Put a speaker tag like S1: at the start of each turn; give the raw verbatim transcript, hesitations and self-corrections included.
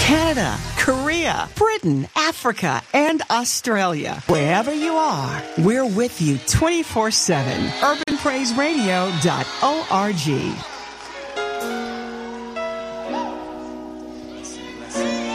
S1: Canada, Korea, Britain, Africa, and Australia. Wherever you are, we're with you twenty-four seven. urban praise radio dot org.